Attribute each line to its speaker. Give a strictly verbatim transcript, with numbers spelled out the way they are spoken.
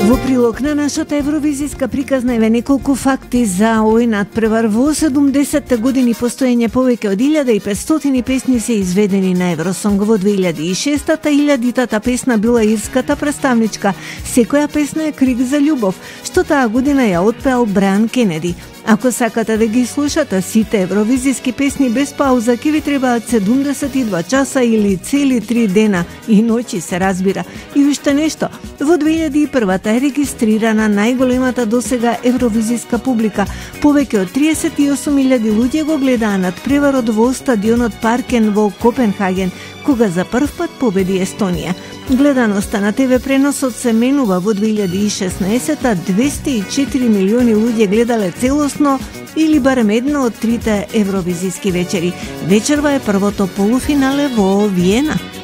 Speaker 1: Во прилог на нашата евровизиска приказна еве неколку факти за овој надпревар. Во седумдесетте години постоење повеќе од илјада и петстотини песни се изведени на Евросонг. Во две илјади и шестта илјадитата песна била ирската представничка "Секоја песна е крик за љубов", што таа година ја отпеал Бран Кенеди. Ако сакате да ги слушате сите евровизиски песни без пауза, ќе ви требаат седумдесет и два часа или цели три дена и ноќи, се разбира. И уште нешто, во две илјади и прва е регистрирана најголемата досега евровизиска публика. Повеќе од триесет и осум илјади луѓе го гледаа надпреварот во стадионот Паркен во Копенхаген, кога за прв пат победи Естонија. Гледаноста на ТВ преносот се менува. Во две илјади и шеснаесетта двесте и четири милиони луѓе гледале целосно или барем една од трите евровизиски вечери. Вечерва е првото полуфинале во Виена.